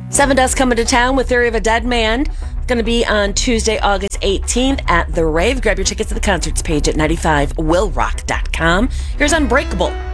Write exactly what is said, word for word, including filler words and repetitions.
Sevendust coming to town with Theory of a Dead Man. Going to be on Tuesday, August eighteenth at The Rave. Grab your tickets to the concerts page at ninety-five will rock dot com. Here's Unbreakable.